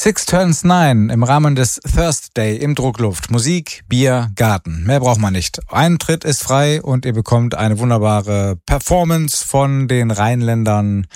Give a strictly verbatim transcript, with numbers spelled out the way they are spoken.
Six Turns Nine im Rahmen des Thursday im Druckluft. Musik, Bier, Garten. Mehr braucht man nicht. Eintritt ist frei und ihr bekommt eine wunderbare Performance von den Rheinländern